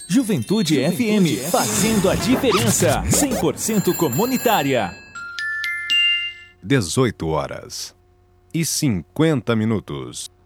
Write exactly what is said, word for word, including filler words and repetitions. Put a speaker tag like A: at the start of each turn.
A: Juventude, Juventude F M, F M, fazendo a diferença, cem por cento comunitária.
B: dezoito horas e cinquenta minutos.